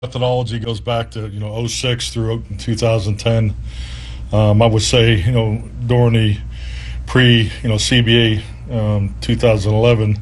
Methodology goes back to '06 through 2010. I would say during the pre CBA 2011,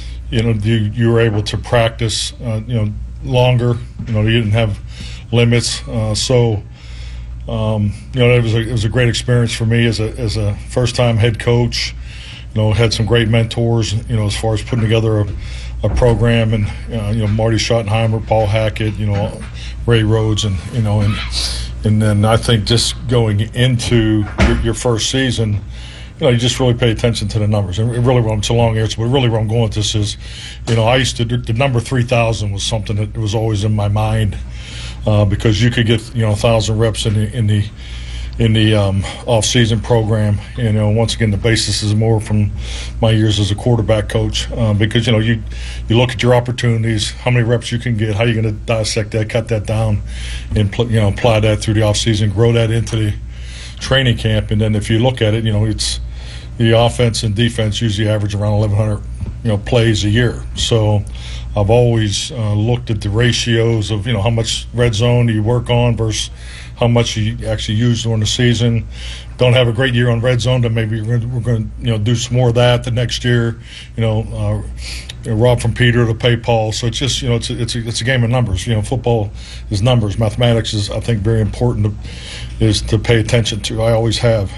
you were able to practice longer. You didn't have limits, so it was a great experience for me as a first time head coach. Had some great mentors. As far as putting together a program, and Marty Schottenheimer, Paul Hackett, Ray Rhodes, and then I think just going into your first season, you just really pay attention to the numbers. And really, it's a long answer, but really where I'm going with this is, I used to the number 3,000 was something that was always in my mind, because you could get 1,000 reps in the off-season program. Once again, the basis is more from my years as a quarterback coach, because you look at your opportunities, how many reps you can get, how you're going to dissect that, cut that down, and apply that through the off-season, grow that into the training camp. And then if you look at it, it's the offense and defense usually average around 1,100 plays a year. So I've always looked at the ratios of how much red zone do you work on versus how much you actually use during the season. Don't have a great year on red zone, then maybe we're going to do some more of that the next year. Rob from Peter to pay Paul. So it's just it's a game of numbers. Football is numbers. Mathematics is, I think, very important to pay attention to. I always have.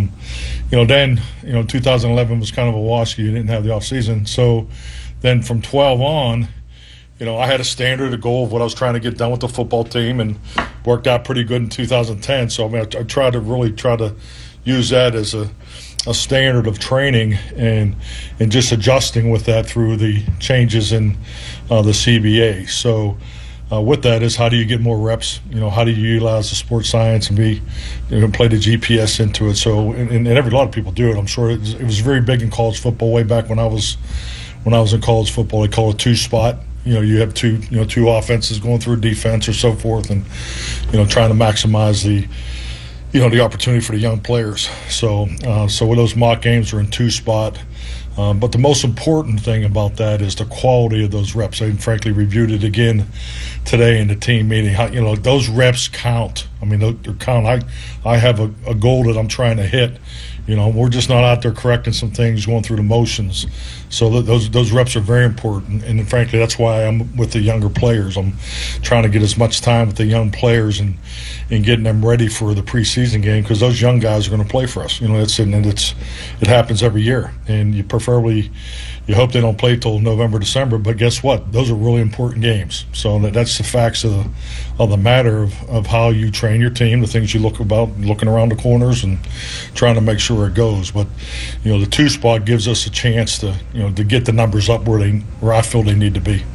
Then 2011 was kind of a wash. You didn't have the off season. So then from 12 on, I had a standard, a goal of what I was trying to get done with the football team, and worked out pretty good in 2010. So I tried to use that as a standard of training, and just adjusting with that through the changes in the CBA. So with that is, how do you get more reps? How do you utilize the sports science and play the GPS into it? So and a lot of people do it. I'm sure it was very big in college football way back when I was in college football. They call it two-spot. You have two offenses going through a defense or so forth, and trying to maximize the opportunity for the young players. So with those mock games are in two-spot. But the most important thing about that is the quality of those reps. I frankly reviewed it again today in the team meeting. Those reps count. I mean, they count. I have a goal that I'm trying to hit. We're just not out there correcting some things, going through the motions. So those reps are very important, and frankly, that's why I'm with the younger players. I'm trying to get as much time with the young players and getting them ready for the preseason game, because those young guys are going to play for us. It happens every year, and you hope they don't play till November, December. But guess what? Those are really important games. So that's the facts of the matter of how you train your team, the things you looking around the corners and trying to make sure it goes. But the two-spot gives us a chance to get the numbers up where I feel they need to be.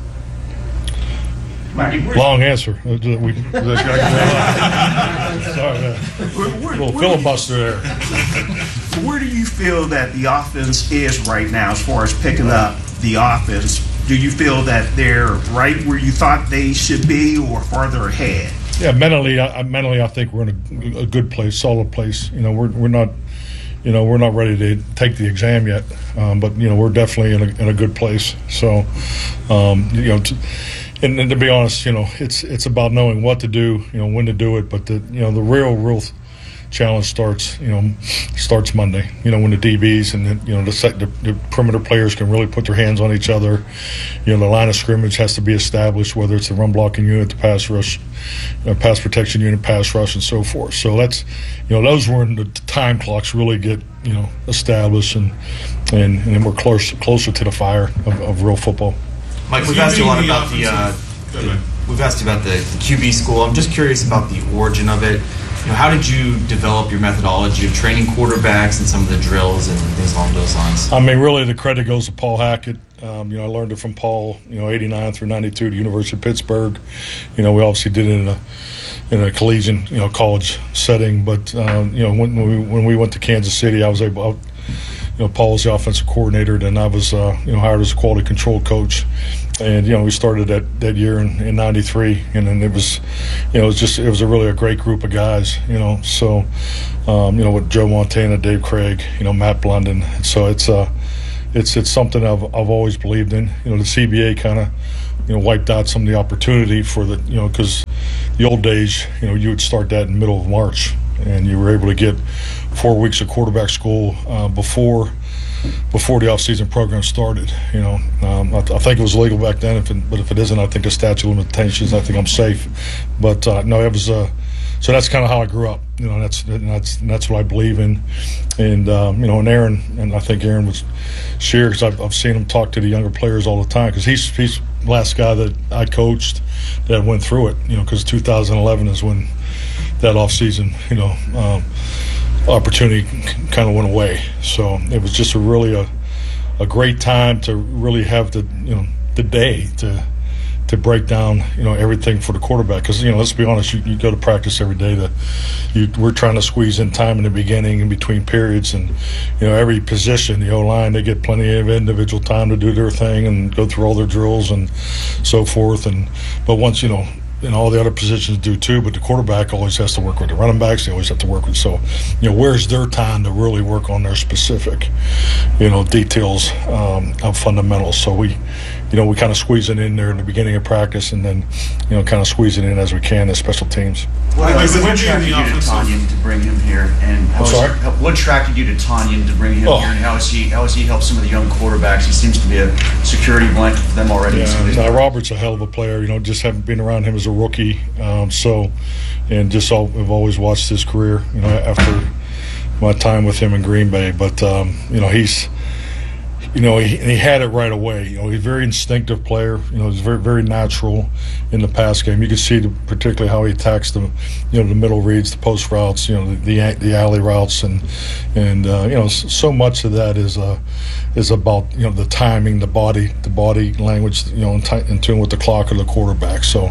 Long answer. Sorry, man. Little filibuster there. Where do you feel that the offense is right now as far as picking up the offense? Do you feel that they're right where you thought they should be, or farther ahead? Yeah, mentally, I think we're in a good place, solid place. We're not ready to take the exam yet, but we're definitely in a good place. So, and to be honest, it's about knowing what to do, when to do it. But the real challenge starts Monday. When the DBs and the perimeter players can really put their hands on each other. The line of scrimmage has to be established, whether it's the run blocking unit, the pass rush, pass protection unit, pass rush, and so forth. So that's those were when the time clocks really get established, and we're closer to the fire of real football. Mike, we've asked you a lot about we've asked you about the QB school. I'm just curious about the origin of it. How did you develop your methodology of training quarterbacks and some of the drills and things along those lines? I mean, really, the credit goes to Paul Hackett. I learned it from Paul, 89 through 92 at the University of Pittsburgh. We obviously did it in a collegiate, college setting. But, when we went to Kansas City, I was able – Paul was the offensive coordinator, then I was, hired as a quality control coach. And, we started that year in 93, and then it was a really great group of guys, So, with Joe Montana, Dave Craig, Matt Blunden. So it's it's something I've always believed in. The CBA kind of wiped out some of the opportunity for the because the old days you would start that in the middle of March, and you were able to get 4 weeks of quarterback school before the off-season program started. I think it was legal back then. But if it isn't, I think the statute of limitations. I think I'm safe. But no, it was. So that's kind of how I grew up. That's what I believe in. And and Aaron, and I think Aaron was share, because I've seen him talk to the younger players all the time, because he's the last guy that I coached that went through it. Because 2011 is when that off-season opportunity kind of went away. So it was just really a great time to really have the day to break down everything for the quarterback, because let's be honest, you go to practice every day. We're trying to squeeze in time in the beginning and between periods, and every position, the O-line, they get plenty of individual time to do their thing and go through all their drills and so forth. But once and all the other positions do too, but the quarterback always has to work with the running backs. They always have to work with. So, where's their time to really work on their specific, details of fundamentals? So we kind of squeeze it in there in the beginning of practice, and then, kind of squeeze it in as we can as special teams. What attracted you to Tanyan to bring him here, and what attracted you to Tanyan to bring him here, and how has he helped some of the young quarterbacks? He seems to be a security blanket for them already. Yeah, Robert's a hell of a player. Just haven't been around him as a rookie, I've always watched his career. After my time with him in Green Bay, but he's. He had it right away. He's a very instinctive player. He's very, very natural in the pass game. You can see particularly how he attacks the middle reads, the post routes, the alley routes, and so much of that is about the timing, the body language, in tune with the clock of the quarterback. So,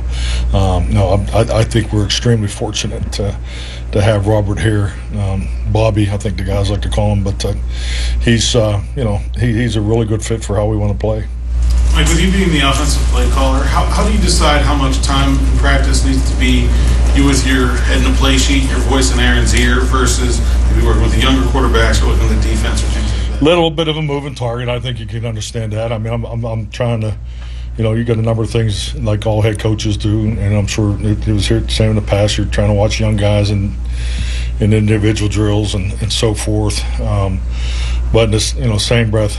I think we're extremely fortunate to have Robert here. Bobby, I think the guys like to call him, but he's a really good fit for how we want to play. Mike, with you being the offensive play caller, how do you decide how much time in practice needs to be you with your head in a play sheet, your voice in Aaron's ear, versus maybe working with the younger quarterbacks or working with the defense or things like that? Little bit of a moving target. I think you can understand that. I mean, I'm trying to, you got a number of things like all head coaches do, and I'm sure it was here same in the past. You're trying to watch young guys and individual drills and so forth. But in this, same breath,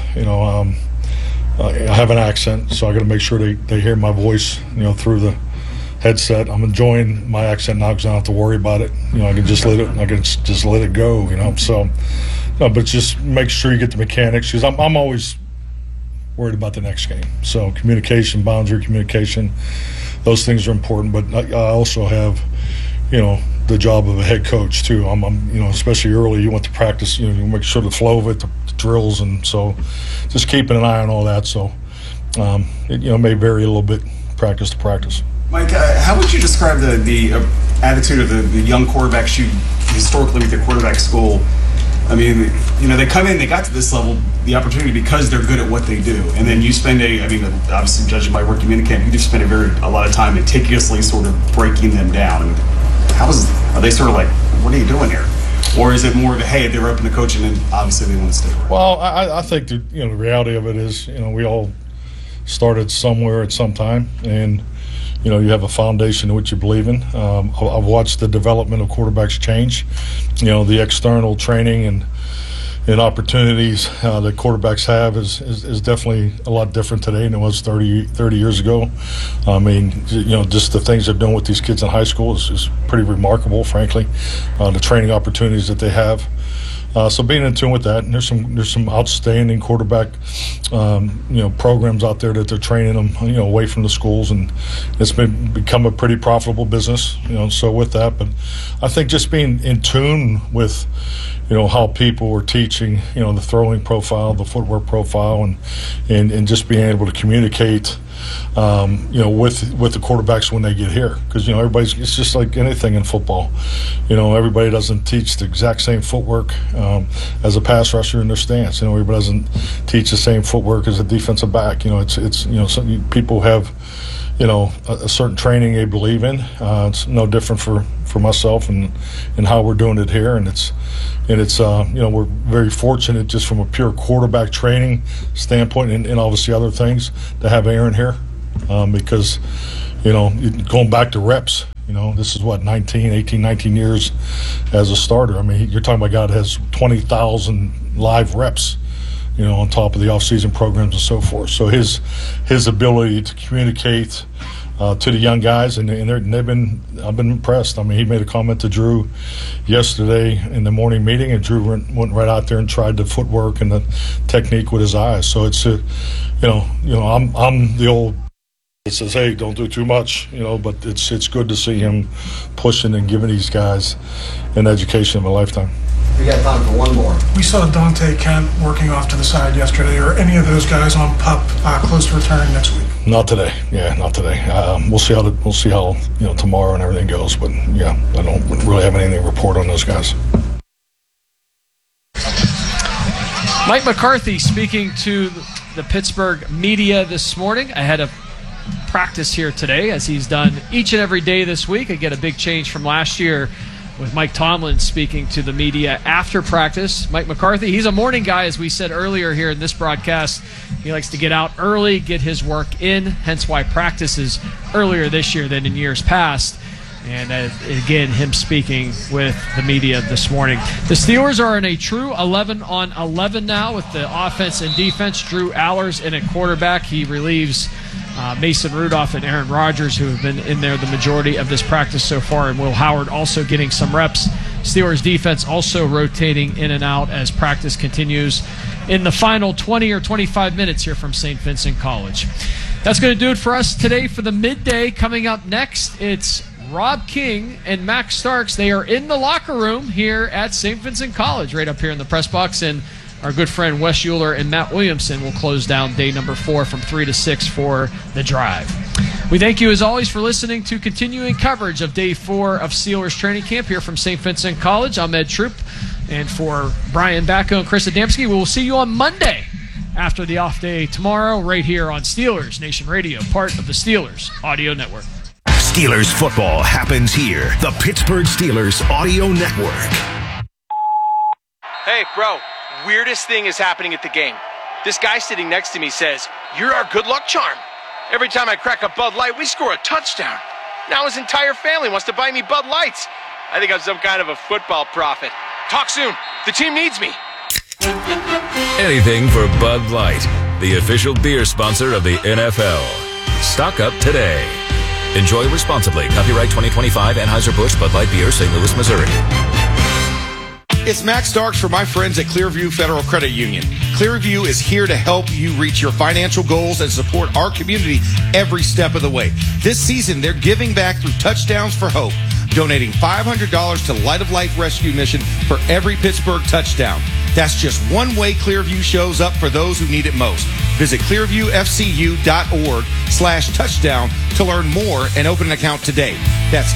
I have an accent, so I got to make sure they hear my voice, through the headset. I'm enjoying my accent now because I don't have to worry about it. I can just let it go. So, but just make sure you get the mechanics, because I'm always worried about the next game. So communication, boundary communication, those things are important. But I also have, the job of a head coach too. I'm especially early, you want to practice, you make sure the flow of it, the drills, and so just keeping an eye on all that. So it may vary a little bit practice to practice. Mike, how would you describe the attitude of the young quarterbacks you historically with your quarterback school? I mean, they come in, they got to this level, the opportunity because they're good at what they do. And then you spend obviously judging by working in camp, you just spend a lot of time meticulously sort of breaking them down. Are they sort of like, what are you doing here? Or is it more of a, hey, they're open to coaching and obviously they want to stay around? Well, I think the reality of it is, we all started somewhere at some time, and you have a foundation in which you believe in. I've watched the development of quarterbacks change. The external training and opportunities that quarterbacks have is definitely a lot different today than it was 30 years ago. I mean, just the things they're doing with these kids in high school is pretty remarkable, frankly. The training opportunities that they have. So being in tune with that, and there's some outstanding quarterback, programs out there that they're training them, away from the schools, and it's become a pretty profitable business, So with that, but I think just being in tune with, how people are teaching, the throwing profile, the footwork profile, and just being able to communicate, with the quarterbacks when they get here, because it's just like anything in football. Everybody doesn't teach the exact same footwork as a pass rusher in their stance. Everybody doesn't teach the same footwork as a defensive back. People have a certain training they believe in. It's no different for myself and how we're doing it here, and it's we're very fortunate just from a pure quarterback training standpoint and obviously other things to have Aaron here, because going back to reps. This is 18, 19 years as a starter. I mean, you're talking about a guy that has 20,000 live reps, on top of the off-season programs and so forth. So his ability to communicate to the young guys, and I've been impressed. I mean, he made a comment to Drew yesterday in the morning meeting, and Drew went right out there and tried the footwork and the technique with his eyes. So it's I'm the old. It says, hey, don't do too much, but it's good to see him pushing and giving these guys an education of a lifetime. We got time for one more. We saw Dante Kent working off to the side yesterday. Are any of those guys on PUP close to returning next week? Not today. Yeah, not today. We'll see how tomorrow and everything goes. But yeah, I don't really have anything to report on those guys. Mike McCarthy speaking to the Pittsburgh media this morning ahead of practice here today, as he's done each and every day this week. Again, a big change from last year with Mike Tomlin speaking to the media after practice. Mike McCarthy, he's a morning guy, as we said earlier here in this broadcast. He likes to get out early, get his work in, hence why practice is earlier this year than in years past. And again, him speaking with the media this morning. The Steelers are in a true 11-on-11 now with the offense and defense. Drew Allers in at quarterback. He relieves Mason Rudolph and Aaron Rodgers, who have been in there the majority of this practice so far, and Will Howard also getting some reps. Steelers defense also rotating in and out as practice continues in the final 20 or 25 minutes here from St. Vincent College. That's going to do it for us today for the midday. Coming up next, it's Rob King and Max Starks. They are in the locker room here at St. Vincent College, right up here in the press box, and our good friend Wes Euler and Matt Williamson will close down day number 4 from 3 to 6 for The Drive. We thank you, as always, for listening to continuing coverage of day 4 of Steelers training camp here from St. Vincent College. I'm Ed Troop, and for Brian Bacco and Chris Adamski, we will see you on Monday after the off day tomorrow right here on Steelers Nation Radio, part of the Steelers Audio Network. Steelers football happens here. The Pittsburgh Steelers Audio Network. Hey, bro. Weirdest thing is happening at the game. This guy sitting next to me says, "You're our good luck charm. Every time I crack a Bud Light, we score a touchdown. Now his entire family wants to buy me Bud Lights. I think I'm some kind of a football prophet. Talk soon. The team needs me." Anything for Bud Light, the official beer sponsor of the NFL. Stock up today. Enjoy responsibly. Copyright 2025 Anheuser-Busch Bud Light Beer, St. Louis, Missouri. It's Max Starks for my friends at Clearview Federal Credit Union. Clearview is here to help you reach your financial goals and support our community every step of the way. This season, they're giving back through Touchdowns for Hope, donating $500 to Light of Life Rescue Mission for every Pittsburgh touchdown. That's just one way Clearview shows up for those who need it most. Visit clearviewfcu.org/touchdown to learn more and open an account today. That's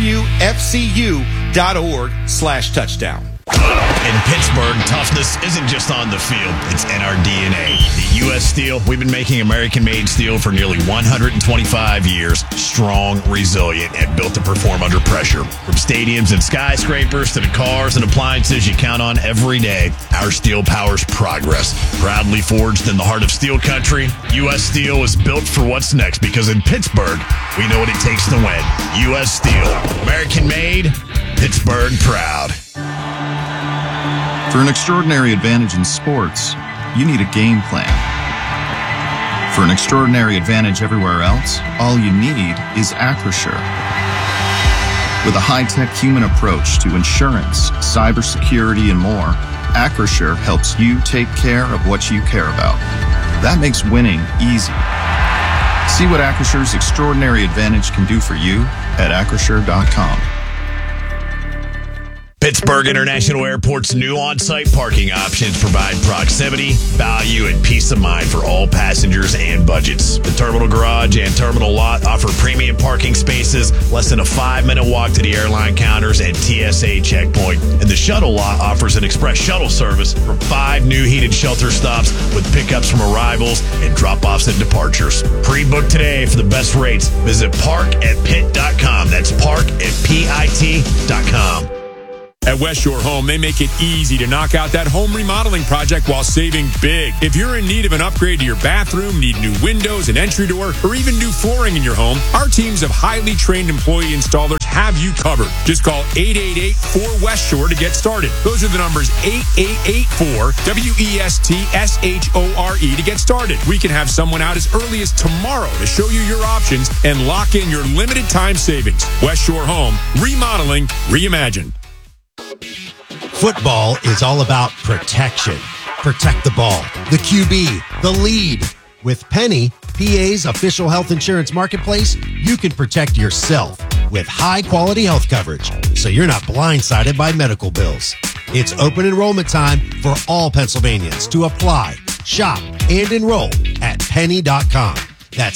clearviewfcu.org/touchdown. In Pittsburgh, toughness isn't just on the field, it's in our DNA. The U.S. Steel, we've been making American-made steel for nearly 125 years. Strong, resilient, and built to perform under pressure. From stadiums and skyscrapers to the cars and appliances you count on every day, our steel powers progress. Proudly forged in the heart of steel country, U.S. Steel is built for what's next, because in Pittsburgh, we know what it takes to win. U.S. Steel, American-made, Pittsburgh proud. For an extraordinary advantage in sports, you need a game plan. For an extraordinary advantage everywhere else, all you need is Acrisure. With a high-tech human approach to insurance, cybersecurity, and more, Acrisure helps you take care of what you care about. That makes winning easy. See what Acrisure's extraordinary advantage can do for you at Acrisure.com. Pittsburgh International Airport's new on-site parking options provide proximity, value, and peace of mind for all passengers and budgets. The terminal garage and terminal lot offer premium parking spaces, less than a 5-minute walk to the airline counters and TSA checkpoint. And the shuttle lot offers an express shuttle service from 5 new heated shelter stops with pickups from arrivals and drop-offs and departures. Pre-book today for the best rates. Visit park@pit.com. That's park@pit.com. At West Shore Home, they make it easy to knock out that home remodeling project while saving big. If you're in need of an upgrade to your bathroom, need new windows, an entry door, or even new flooring in your home, our teams of highly trained employee installers have you covered. Just call 888-4West Shore to get started. Those are the numbers 8884-WESTSHORE to get started. We can have someone out as early as tomorrow to show you your options and lock in your limited time savings. West Shore Home, remodeling, reimagined. Football is all about protection. Protect the ball, the QB, the lead. With Penny, PA's official health insurance marketplace, you can protect yourself with high-quality health coverage, so you're not blindsided by medical bills. It's open enrollment time for all Pennsylvanians to apply, shop, and enroll at penny.com. That's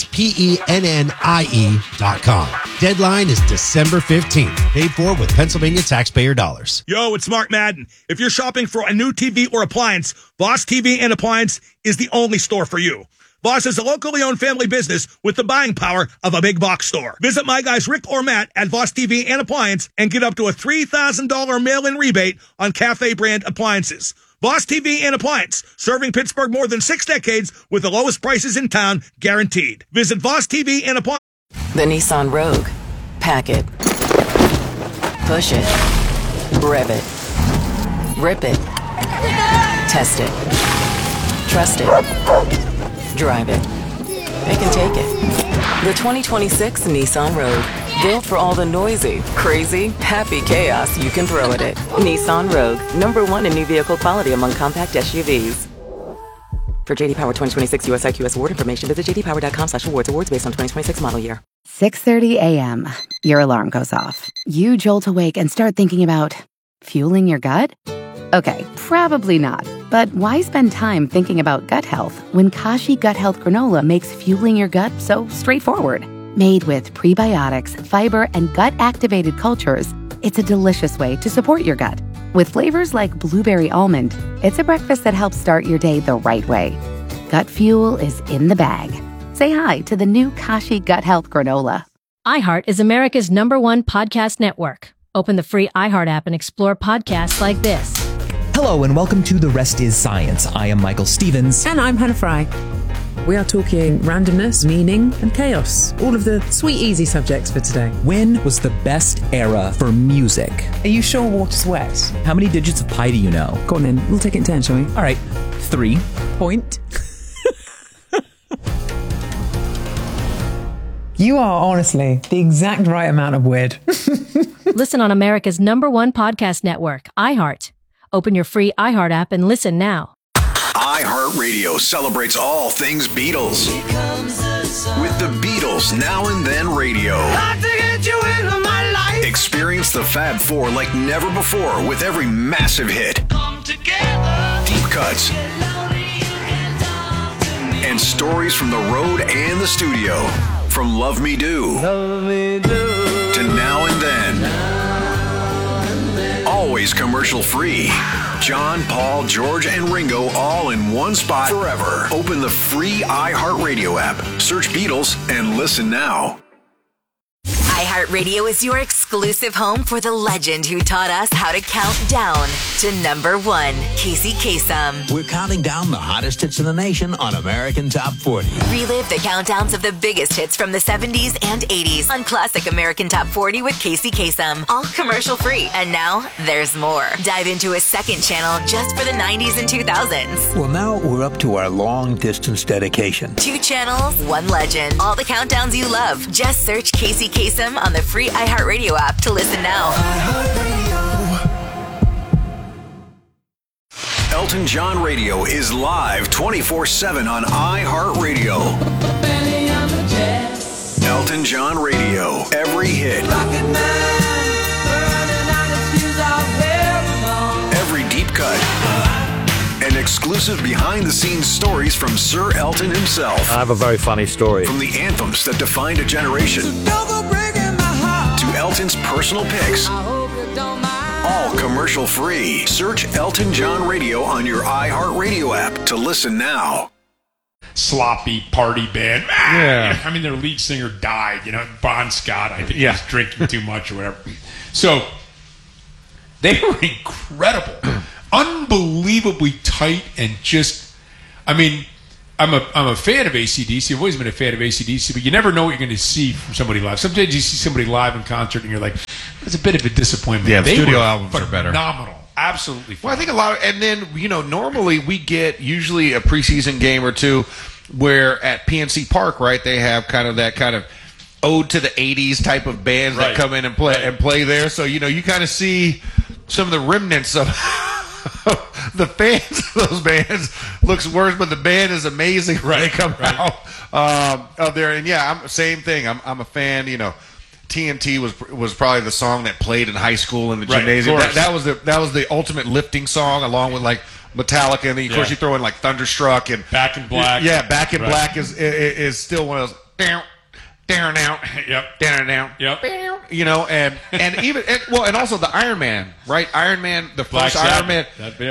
PENNIE.com. Deadline is December 15th. Paid for with Pennsylvania taxpayer dollars. Yo, it's Mark Madden. If you're shopping for a new TV or appliance, Voss TV and Appliance is the only store for you. Voss is a locally owned family business with the buying power of a big box store. Visit my guys Rick or Matt at Voss TV and Appliance and get up to a $3,000 mail-in rebate on Cafe brand appliances. Voss TV and Appliance, serving Pittsburgh more than 6 decades with the lowest prices in town, guaranteed. Visit Voss TV and Appliance. The Nissan Rogue. Pack it. Push it. Rev it. Rip it. Test it. Trust it. Drive it. They can take it. The 2026 Nissan Rogue. Built for all the noisy, crazy, happy chaos you can throw at it. Nissan Rogue. #1 in new vehicle quality among compact SUVs. For JD Power 2026 US IQS award information, visit jdpower.com/awards. Awards based on 2026 model year. 6:30 a.m. Your alarm goes off. You jolt awake and start thinking about fueling your gut? Okay, probably not. But why spend time thinking about gut health when Kashi Gut Health Granola makes fueling your gut so straightforward? Made with prebiotics, fiber, and gut-activated cultures, it's a delicious way to support your gut. With flavors like blueberry almond, it's a breakfast that helps start your day the right way. Gut fuel is in the bag. Say hi to the new Kashi Gut Health Granola. iHeart is America's #1 podcast network. Open the free iHeart app and explore podcasts like this. Hello and welcome to The Rest is Science. I am Michael Stevens. And I'm Hannah Fry. We are talking randomness, meaning, and chaos. All of the sweet, easy subjects for today. When was the best era for music? Are you sure water's wet? How many digits of pi do you know? Go on then. We'll take it in turn, shall we? All right. 3. Point. You are honestly the exact right amount of weird. Listen on America's #1 podcast network, iHeart. Open your free iHeart app and listen now. iHeartRadio celebrates all things Beatles with the Beatles Now and Then Radio. Experience the Fab Four like never before with every massive hit, deep cuts, and stories from the road and the studio. From Love Me Do to Now and Then. Always commercial free. John, Paul, George, and Ringo all in one spot forever. Open the free iHeartRadio app. Search Beatles and listen now. iHeartRadio is your exclusive home for the legend who taught us how to count down to #1, Casey Kasem. We're counting down the hottest hits in the nation on American Top 40. Relive the countdowns of the biggest hits from the 70s and 80s on Classic American Top 40 with Casey Kasem. All commercial free. And now there's more. Dive into a second channel just for the 90s and 2000s. Well, now we're up to our long distance dedication. 2 channels, 1 legend. All the countdowns you love. Just search Casey Kasem on the free iHeartRadio app to listen now. Elton John Radio is live 24/7 on iHeartRadio. Elton John Radio, every hit. exclusive behind-the-scenes stories from Sir Elton himself. I have a very funny story. From the anthems that defined a generation to Elton's personal picks. All commercial-free. Search Elton John Radio on your iHeartRadio app to listen now. Sloppy party band. Yeah. I mean, their lead singer died. Bon Scott. I think he was drinking too much or whatever. So they were incredible, unbelievably tight, and just. I mean, I'm a fan of AC/DC. I've always been a fan of AC/DC, but you never know what you're going to see from somebody live. Sometimes you see somebody live in concert, and you're like, it's a bit of a disappointment. Yeah, They studio were albums are better. Phenomenal. Absolutely. Well, I think a lot of, and then, normally we get usually a preseason game or two where at PNC Park, right, they have kind of that kind of ode to the 80s type of bands that come in and play there. So, you kind of see some of the remnants of the fans of those bands. Looks worse, but the band is amazing when they come out there. And yeah, same thing. I'm a fan, TNT was probably the song that played in high school in the gymnasium. That was the ultimate lifting song, along with like Metallica, and then of course you throw in like Thunderstruck and Back in Black. Yeah, Back in Black is still one of those down out, down, and even and also the Iron Man, right? Iron Man, the first Iron Man.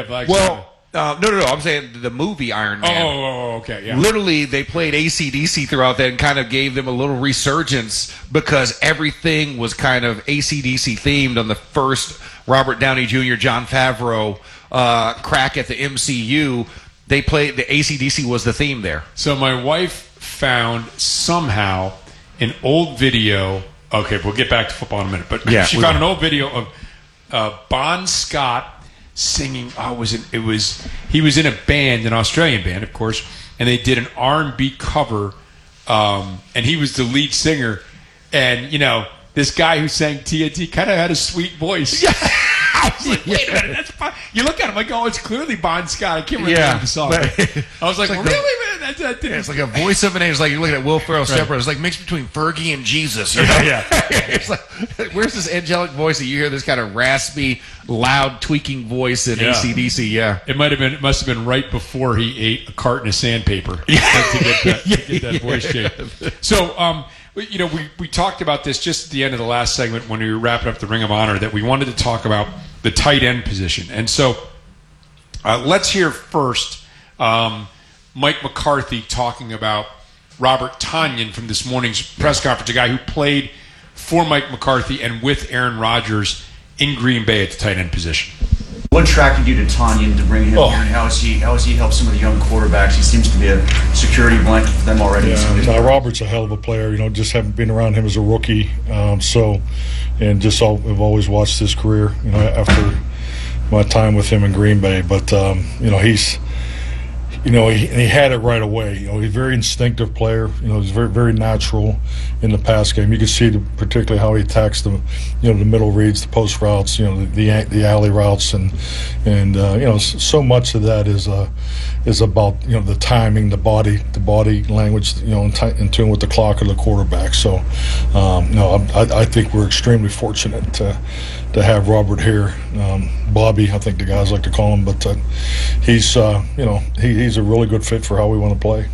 No. I'm saying the movie Iron Man. Okay, yeah. Literally, they played AC/DC throughout that and kind of gave them a little resurgence because everything was kind of AC/DC themed on the first Robert Downey Jr., Jon Favreau crack at the MCU. They played the AC/DC was the theme there. So my wife found somehow an old video. Okay, we'll get back to football in a minute, but she found an old video of Bon Scott singing. He was in a band, an Australian band, of course, and they did an R&B cover, and he was the lead singer. And this guy who sang TNT kind of had a sweet voice. Yeah. I was like, wait a minute, that's fine. You look at him like, it's clearly Bon Scott. I can't remember the song. I was like, really, man? It's like a voice of an age. It's like you're looking at Will Ferrell separate. It's like mixed between Fergie and Jesus. It's like, where's this angelic voice that you hear? This kind of raspy, loud, tweaking voice in AC/DC. Yeah, it must have been right before he ate a carton of sandpaper to get that voice shape. So, we talked about this just at the end of the last segment when we were wrapping up the Ring of Honor, that we wanted to talk about the tight end position. And so let's hear first Mike McCarthy talking about Robert Tonyan from this morning's press conference, a guy who played for Mike McCarthy and with Aaron Rodgers in Green Bay at the tight end position. What attracted you to Tonyan to bring him here, and how has he helped some of the young quarterbacks? He seems to be a security blanket for them already. Yeah, Robert's a hell of a player. Just haven't been around him as a rookie, I've always watched his career. After my time with him in Green Bay, but he's. He had it right away. He's a very instinctive player. He's very, very natural in the pass game. You can see particularly how he attacks the middle reads, the post routes, the alley routes, and so much of that is about the timing, the body language, in tune with the clock of the quarterback. So, I think we're extremely fortunate to have Robert here. Bobby, I think the guys like to call him, but he's a really good fit for how we want to play.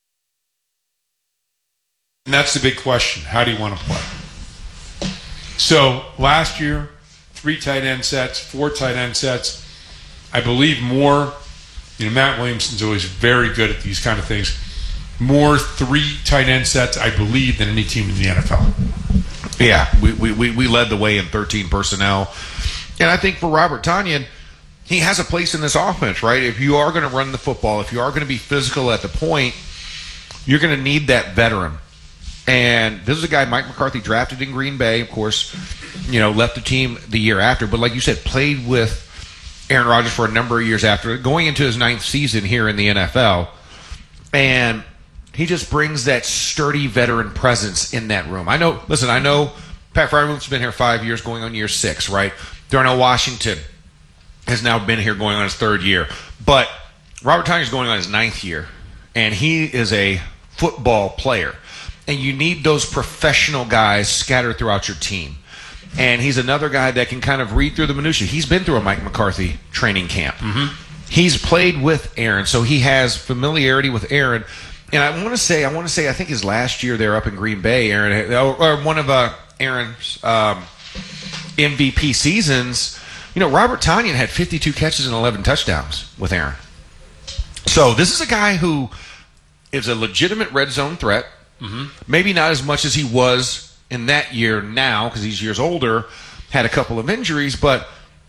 And that's the big question. How do you want to play? So last year, 3 tight end sets, 4 tight end sets. I believe more, Matt Williamson's always very good at these kind of things. More 3 tight end sets, I believe, than any team in the NFL. Yeah, we led the way in 13 personnel. And I think for Robert Tonyan, he has a place in this offense, right? If you are going to run the football, if you are going to be physical at the point, you're going to need that veteran. And this is a guy Mike McCarthy drafted in Green Bay, of course, left the team the year after. But like you said, played with Aaron Rodgers for a number of years after, going into his 9th season here in the NFL. And he just brings that sturdy veteran presence in that room. I know Pat Fryermuth's been here 5 years, going on year 6, right? Darnell Washington has now been here going on his 3rd year. But Robert Tonyan is going on his 9th year, and he is a football player. And you need those professional guys scattered throughout your team. And he's another guy that can kind of read through the minutiae. He's been through a Mike McCarthy training camp. Mm-hmm. he's played with Aaron, so he has familiarity with Aaron. And I want to say, I think his last year there up in Green Bay, Aaron, or one of Aaron's MVP seasons, Robert Tonyan had 52 catches and 11 touchdowns with Aaron. So this is a guy who is a legitimate red zone threat. Mm-hmm. Maybe not as much as he was in that year now, because he's years older, had a couple of injuries, but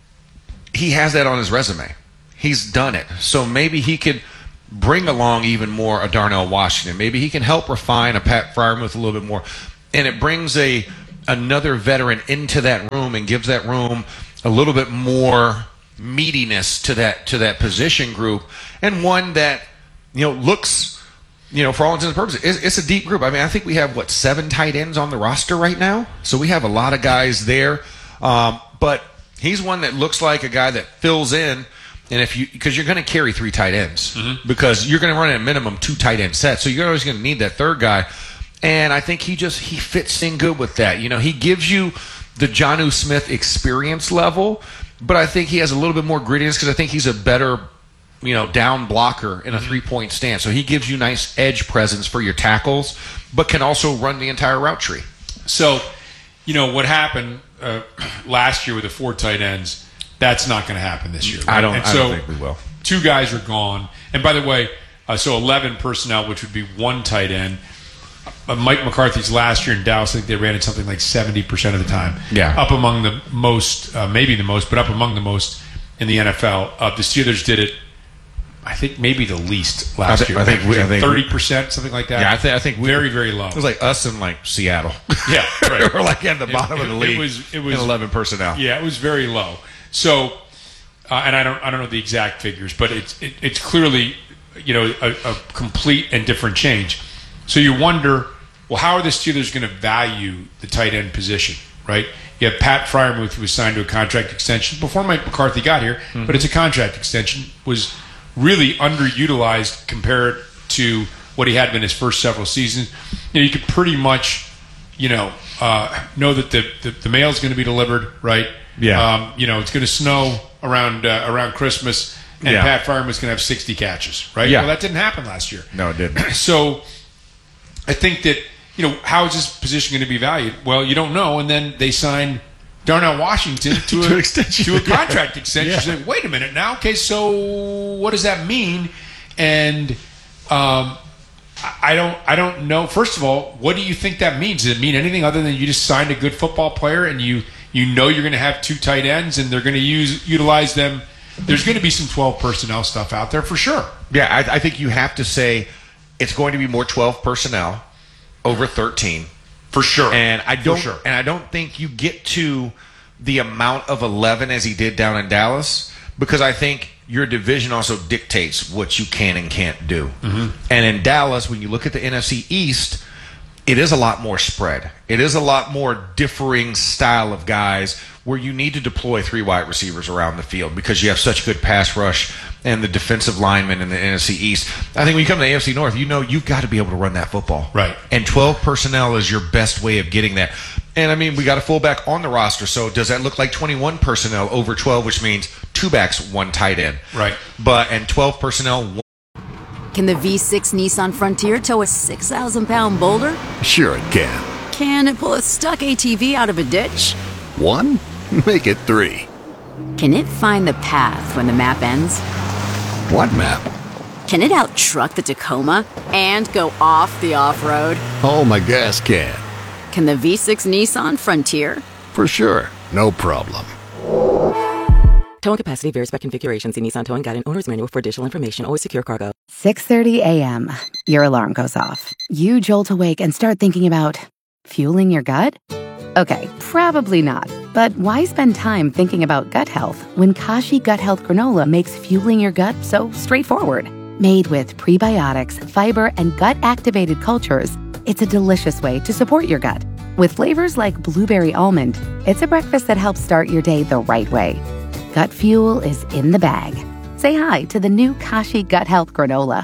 he has that on his resume. He's done it. So maybe he could bring along even more a Darnell Washington. Maybe he can help refine a Pat Freiermuth a little bit more. And it brings another veteran into that room and gives that room a little bit more meatiness to that position group, and one that looks, for all intents and purposes, it's a deep group. I mean, I think we have 7 tight ends on the roster right now, so we have a lot of guys there. But he's one that looks like a guy that fills in, and because you're going to carry 3 tight ends, because you're going to run at a minimum 2 tight end sets, so you're always going to need that third guy. And I think he fits in good with that. He gives you the Jonnu Smith experience level, but I think he has a little bit more grittiness because I think he's a better, down blocker in a 3-point stance. So he gives you nice edge presence for your tackles, but can also run the entire route tree. So, what happened last year with the 4 tight ends, that's not going to happen this year. Right? I don't think we will. 2 guys are gone. And by the way, so 11 personnel, which would be 1 tight end. Mike McCarthy's last year in Dallas, I think they ran it something like 70% of the time. Yeah. Up among the most, maybe the most, but up among the most in the NFL. The Steelers did it, I think, maybe the least last year. I think 30%, something like that. Yeah, I think very, very low. It was like us and Seattle. Yeah, right. We're like at the bottom of the league. It was 11 personnel. Yeah, it was very low. So, and I don't know the exact figures, but it's clearly a complete and different change. So you wonder, well, how are the Steelers going to value the tight end position, right? You have Pat Freiermuth, who was signed to a contract extension before Mike McCarthy got here, but it's a contract extension, was really underutilized compared to what he had been his first several seasons. You could pretty much, know that the mail is going to be delivered, right? Yeah. It's going to snow around Christmas, and Pat Freiermuth is going to have 60 catches, right? Yeah. Well, that didn't happen last year. No, it didn't. So I think that, how is this position going to be valued? Well, you don't know. And then they signed Darnell Washington to a contract extension. Yeah. So wait a minute now. Okay, so what does that mean? And I don't know. First of all, what do you think that means? Does it mean anything other than you just signed a good football player and you're going to have 2 tight ends and they're going to utilize them? There's going to be some 12 personnel stuff out there for sure. Yeah, I think you have to say it's going to be more 12 personnel over 13 for sure. And I don't think you get to the amount of 11 as he did down in Dallas, because I think your division also dictates what you can and can't do. Mm-hmm. And in Dallas, when you look at the NFC East, it is a lot more spread. It is a lot more differing style of guys where you need to deploy 3 wide receivers around the field because you have such good pass rush and the defensive linemen in the NFC East. I think when you come to the AFC North, you've got to be able to run that football. Right. And 12 personnel is your best way of getting that. And, we got a fullback on the roster, so does that look like 21 personnel over 12, which means 2 backs, 1 tight end? Right. And 12 personnel. Can the V6 Nissan Frontier tow a 6,000-pound boulder? Sure it can. Can it pull a stuck ATV out of a ditch? 1? Make it 3. Can it find the path when the map ends? What map? Can it out-truck the Tacoma and go off the off-road? Oh, my gas can. Can the V6 Nissan Frontier? For sure. No problem. Towing capacity varies by configuration. See Nissan Towing Guide and Owner's Manual for additional information. Always secure cargo. 6:30 a.m. Your alarm goes off. You jolt awake and start thinking about fueling your gut? Okay, probably not. But why spend time thinking about gut health when Kashi Gut Health Granola makes fueling your gut so straightforward? Made with prebiotics, fiber, and gut-activated cultures, it's a delicious way to support your gut. With flavors like blueberry almond, it's a breakfast that helps start your day the right way. Gut fuel is in the bag. Say hi to the new Kashi Gut Health Granola.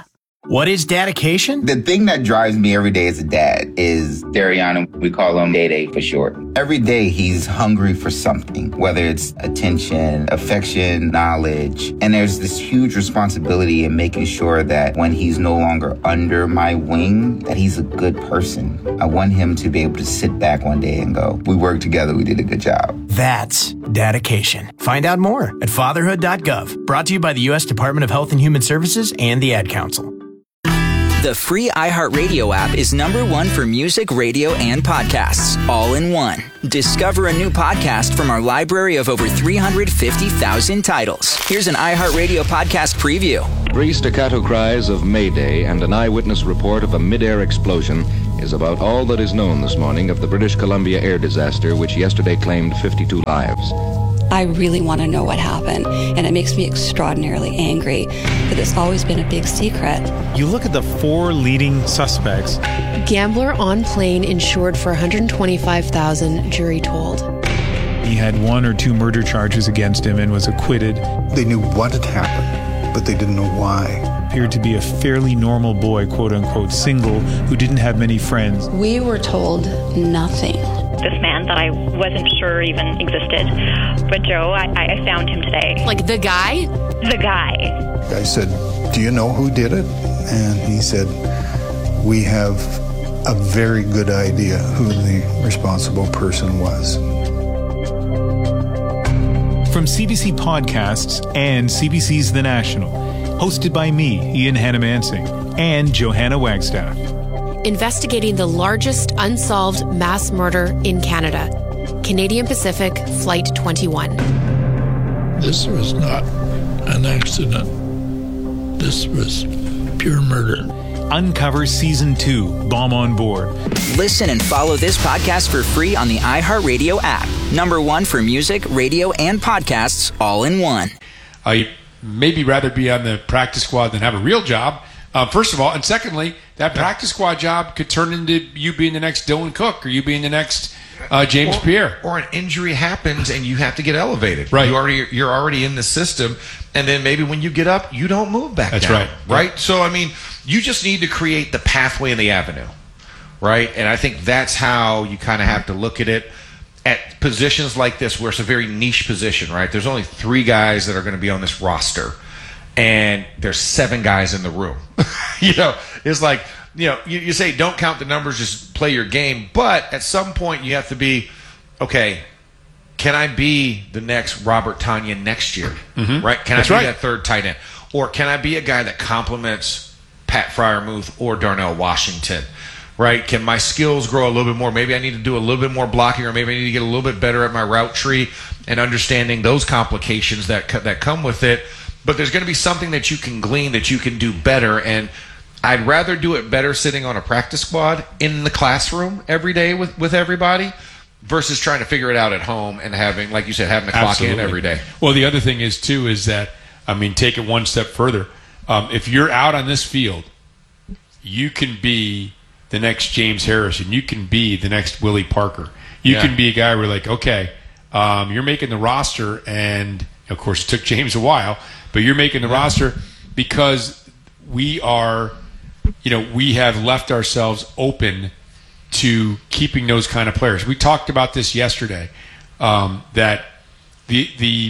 What is dedication? The thing that drives me every day as a dad is Dariana. We call him Day Day for short. Every day he's hungry for something, whether it's attention, affection, knowledge. And there's this huge responsibility in making sure that when he's no longer under my wing, that he's a good person. I want him to be able to sit back one day and go, we worked together, we did a good job. That's dedication. Find out more at fatherhood.gov. Brought to you by the U.S. Department of Health and Human Services and the Ad Council. The free iHeartRadio app is #1 for music, radio, and podcasts, all in one. Discover a new podcast from our library of over 350,000 titles. Here's an iHeartRadio podcast preview. 3 staccato cries of Mayday and an eyewitness report of a mid-air explosion is about all that is known this morning of the British Columbia air disaster, which yesterday claimed 52 lives. I really want to know what happened, and it makes me extraordinarily angry that it's always been a big secret. You look at the 4 leading suspects. Gambler on plane insured for $125,000, jury told. He had 1 or 2 murder charges against him and was acquitted. They knew what had happened, but they didn't know why. Appeared to be a fairly normal boy, quote unquote, single, who didn't have many friends. We were told nothing. This man that I wasn't sure even existed. But Joe, I found him today. Like the guy? The guy. I said, do you know who did it? And he said, we have a very good idea who the responsible person was. From CBC Podcasts and CBC's The National, hosted by me, Ian Hannamansing, and Johanna Wagstaff. Investigating the largest unsolved mass murder in Canada. Canadian Pacific Flight 21. This was not an accident. This was pure murder. Uncover Season 2, Bomb on Board. Listen and follow this podcast for free on the iHeartRadio app. #1 for music, radio, and podcasts, all in one. I'd maybe rather be on the practice squad than have a real job. First of all, and secondly, that practice squad job could turn into you being the next Dylan Cook or you being the next James Pierre. Or an injury happens and you have to get elevated. Right. You're already in the system, and then maybe when you get up, you don't move back down. That's right? So, I mean, you just need to create the pathway and the avenue, right? And I think that's how you kind of have to look at it. At positions like this, where it's a very niche position, right? There's only 3 guys that are going to be on this roster. And there's 7 guys in the room. It's like, you say don't count the numbers, just play your game. But at some point you have to be, okay, can I be the next Robert Tonyan next year? Mm-hmm. Right? Can I be that third tight end? Or can I be a guy that complements Pat Freiermuth or Darnell Washington? Right? Can my skills grow a little bit more? Maybe I need to do a little bit more blocking, or maybe I need to get a little bit better at my route tree and understanding those complications that come with it. But there's going to be something that you can glean that you can do better, and I'd rather do it better sitting on a practice squad in the classroom every day with everybody versus trying to figure it out at home and having, like you said, having to clock in every day. Well, the other thing is, too, is that, take it one step further. If you're out on this field, you can be the next James Harrison. You can be the next Willie Parker. You can be a guy where you're like, okay, you're making the roster, and, of course, it took James a while, but you're making the roster because we are, we have left ourselves open to keeping those kind of players. We talked about this yesterday, that you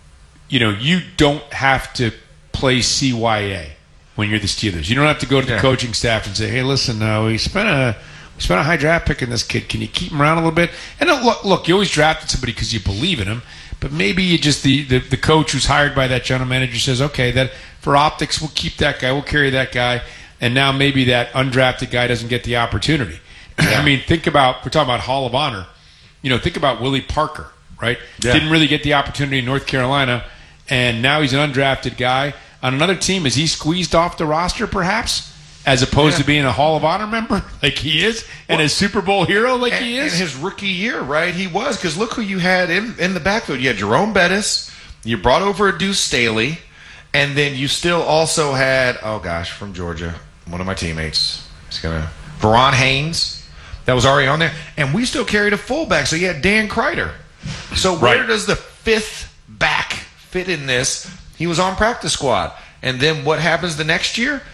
don't have to play CYA when you're the Steelers. You don't have to go to the coaching staff and say, hey, listen, we spent a high draft pick in this kid. Can you keep him around a little bit? And look, you always drafted somebody because you believe in him. But maybe you just the coach who's hired by that general manager says, okay, that for optics, we'll keep that guy, we'll carry that guy, and now maybe that undrafted guy doesn't get the opportunity. Yeah. We're talking about Hall of Honor. Think about Willie Parker, right? Yeah. Didn't really get the opportunity in North Carolina, and now he's an undrafted guy on another team. Is he squeezed off the roster, perhaps? As opposed to being a Hall of Honor member like he is, and a Super Bowl hero like he is. In his rookie year, right? He was, because look who you had in the backfield. You had Jerome Bettis, you brought over a Deuce Staley, and then you still also had, from Georgia, one of my teammates. Veron Haynes, that was already on there. And we still carried a fullback, so you had Dan Kreider. So where does the 5th back fit in this? He was on practice squad. And then what happens the next year?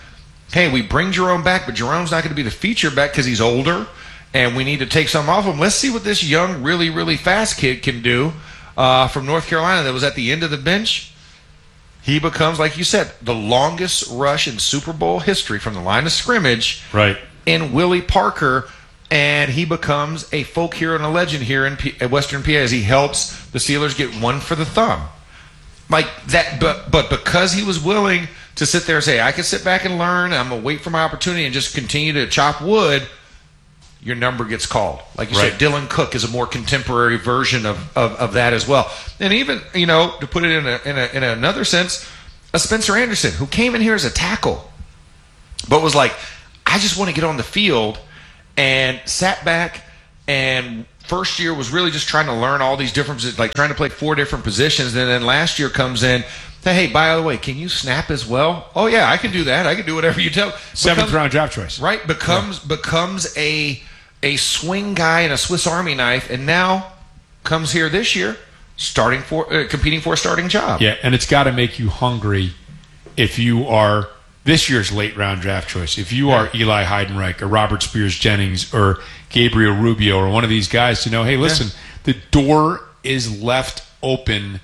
hey, we bring Jerome back, but Jerome's not going to be the feature back because he's older, and we need to take some off him. Let's see what this young, really, really fast kid can do from North Carolina that was at the end of the bench. He becomes, like you said, the longest rush in Super Bowl history from the line of scrimmage in Willie Parker, and he becomes a folk hero and a legend here in Western PA as he helps the Steelers get one for the thumb. Like that, but because he was willing to sit there and say, I can sit back and learn, I'm going to wait for my opportunity and just continue to chop wood, your number gets called. Like you said, Dylan Cook is a more contemporary version of that as well. And even, to put it in another sense, a Spencer Anderson who came in here as a tackle, but was like, I just want to get on the field, and sat back, and first year was really just trying to learn all these different, like trying to play 4 different positions. And then last year comes in, hey, by the way, can you snap as well? Oh yeah, I can do that. I can do whatever you tell. 7th round draft choice. Right, becomes a swing guy and a Swiss Army knife, and now comes here this year, competing for a starting job. Yeah, and it's got to make you hungry if you are this year's late round draft choice. If you are Eli Heidenreich or Robert Spears Jennings or Gabriel Rubio or one of these guys to know, hey, listen, the door is left open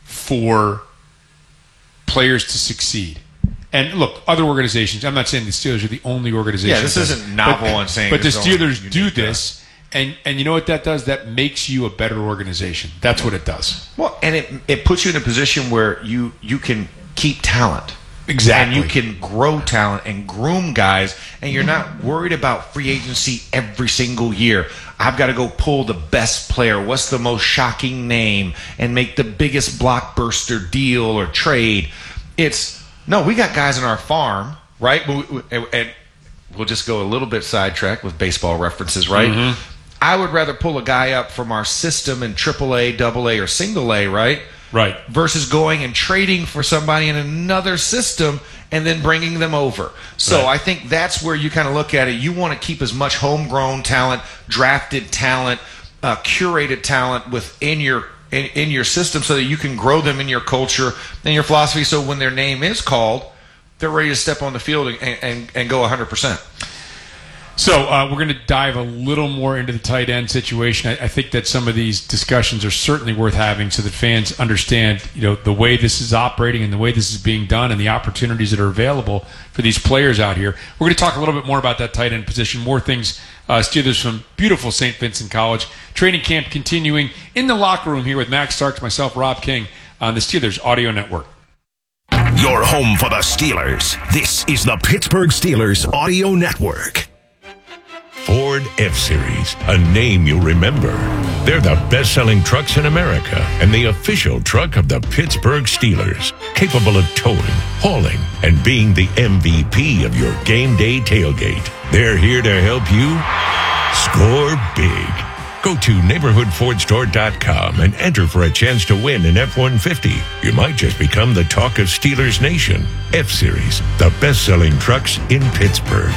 for players to succeed. And look, other organizations, I'm not saying the Steelers are the only organization. Yeah, this isn't novel and saying. But the Steelers do this, and you know what that does? That makes you a better organization. That's what it does. Well, and it puts you in a position where you can keep talent. Exactly. And you can grow talent and groom guys, and you're not worried about free agency every single year. I've got to go pull the best player. What's the most shocking name? And make the biggest blockbuster deal or trade. No, we got guys on our farm, right? And we'll just go a little bit sidetracked with baseball references, right? Mm-hmm. I would rather pull a guy up from our system in AAA, AA, or single A, right? Right. Versus going and trading for somebody in another system and then bringing them over. So I think that's where you kind of look at it. You want to keep as much homegrown talent, drafted talent, curated talent within your system so that you can grow them in your culture and your philosophy, so when their name is called, they're ready to step on the field and go 100%. So we're going to dive a little more into the tight end situation. I think that some of these discussions are certainly worth having so that fans understand, the way this is operating and the way this is being done and the opportunities that are available for these players out here. We're going to talk a little bit more about that tight end position, more things. Steelers from beautiful St. Vincent College. Training camp continuing in the locker room here with Max Starks, myself, Rob King, on the Steelers Audio Network. Your home for the Steelers. This is the Pittsburgh Steelers Audio Network. Ford F-Series, a name you'll remember. They're the best-selling trucks in America and the official truck of the Pittsburgh Steelers, capable of towing, hauling, and being the MVP of your game day tailgate. They're here to help you score big. Go to neighborhoodfordstore.com and enter for a chance to win an F-150. You might just become the talk of Steelers Nation. F-Series, the best-selling trucks in Pittsburgh.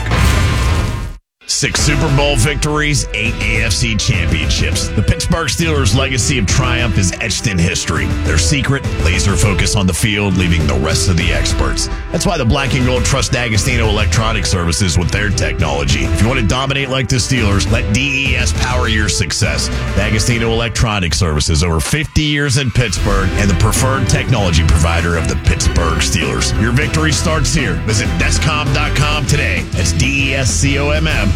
6 Super Bowl victories, 8 AFC championships. The Pittsburgh Steelers' legacy of triumph is etched in history. Their secret, laser focus on the field, leaving the rest of the experts. That's why the Black and Gold trust D'Agostino Electronic Services with their technology. If you want to dominate like the Steelers, let DES power your success. D'Agostino Electronic Services, over 50 years in Pittsburgh, and the preferred technology provider of the Pittsburgh Steelers. Your victory starts here. Visit Descom.com today. That's DESCOMM.com.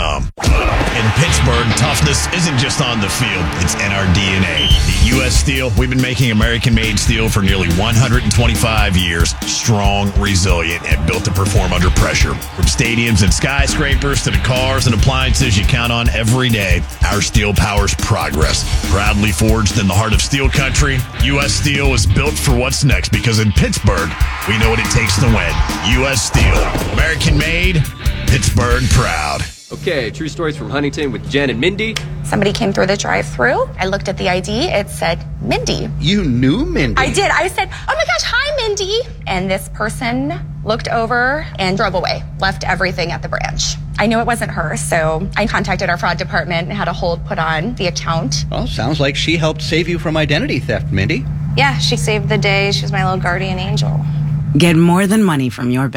In Pittsburgh, toughness isn't just on the field, it's in our DNA. At U.S. Steel, we've been making American-made steel for nearly 125 years, strong, resilient, and built to perform under pressure. From stadiums and skyscrapers to the cars and appliances you count on every day, our steel powers progress. Proudly forged in the heart of steel country, U.S. Steel is built for what's next, because in Pittsburgh, we know what it takes to win. U.S. Steel, American-made, Pittsburgh proud. Okay, true stories from Huntington with Jen and Mindy. Somebody came through the drive-thru. I looked at the ID. It said Mindy. You knew Mindy? I did. I said, oh my gosh, hi, Mindy. And this person looked over and drove away, left everything at the branch. I knew it wasn't her, so I contacted our fraud department and had a hold put on the account. Well, sounds like she helped save you from identity theft, Mindy. Yeah, she saved the day. She was my little guardian angel. Get more than money from your bank.